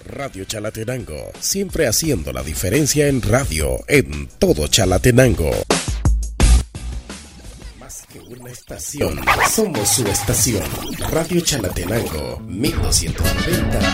Radio Chalatenango, siempre haciendo la diferencia en radio, en todo Chalatenango. Más que una estación, somos su estación. Radio Chalatenango, 1290.